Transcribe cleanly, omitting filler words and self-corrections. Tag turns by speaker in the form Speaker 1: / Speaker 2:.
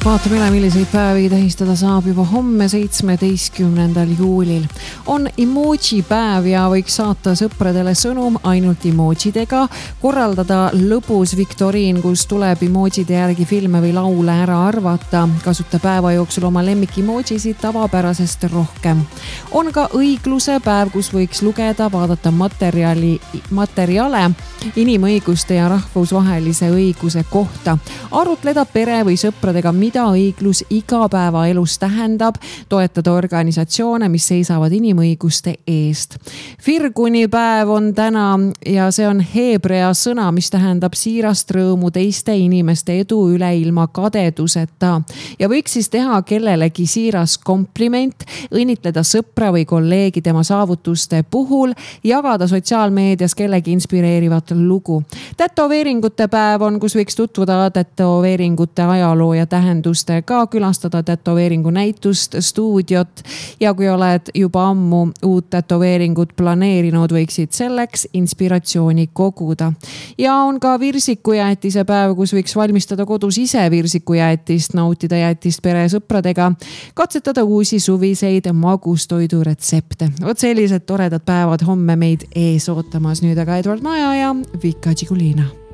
Speaker 1: Vaatame üle, milliseid päevi tähistada saab juba homme 17. juulil. On emoji päev ja võiks saata sõpradele sõnum ainult emojidega, korraldada lõbus viktoriin, kus tuleb emojide järgi filme või laule ära arvata, kasuta päeva jooksul oma lemmik emojisid tavapärasest rohkem. On ka õigluse päev, kus võiks lugeda, vaadata materjale inimõiguste ja rahvusvahelise õiguse kohta, arutleda pere või sõpradega, mida õiglus igapäevaelus tähendab, toetada organisatsioone, mis seisavad inimõiguste eest. Firguni päev on täna ja see on heebrea sõna, mis tähendab siirast rõõmu teiste inimeste edu üle ilma kadeduseta. Ja võiks siis teha kellelegi siiras kompliment, õnnitleda sõpra või kolleegi tema saavutuste puhul, jagada sotsiaalmeedias kellegi inspireerivat lugu. Tätoveeringute päev on, kus võiks tutvuda tätoveeringute ajaloo ja tähendustega, külastada tätoveeringu näitust, stuudiot ja kui oled juba ammu uut tätoveeringut planeerinud, võiksid selleks inspiratsiooni koguda. Ja on ka virsikujäätise päev, kus võiks valmistada kodus ise virsikujäätist, nautida jäätist pere sõpradega, katsetada uusi suviseid magustoidu retsepte. Vot sellised toredad päevad homme meid ees ootamas. Nüüd aga Edward Maja ja Vika Tšigulina.